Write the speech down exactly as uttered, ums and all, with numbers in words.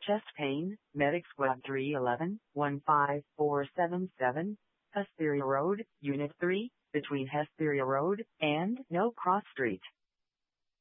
chest pain, Medic Squad three eleven, one five four seven seven, Hesperia Road, Unit three, between Hesperia Road and No Cross Street.